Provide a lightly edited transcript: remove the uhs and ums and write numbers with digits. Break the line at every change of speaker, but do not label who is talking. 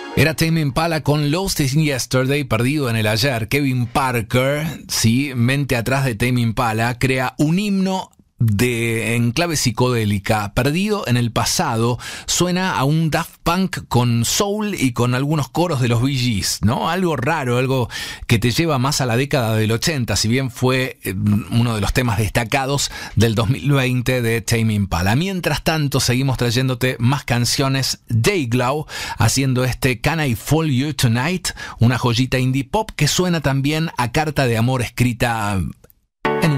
Era Tame Impala con Lost in Yesterday, perdido en el ayer. Kevin Parker, sí, mente atrás de Tame Impala, crea un himno en clave psicodélica, perdido en el pasado. Suena a un Daft Punk con soul y con algunos coros de los Bee Gees, ¿no? Algo raro, algo que te lleva más a la década del 80, si bien fue uno de los temas destacados del 2020 de Tame Impala. Mientras tanto, seguimos trayéndote más canciones. Dayglow haciendo este Can I Fool You Tonight, una joyita indie pop que suena también a carta de amor escrita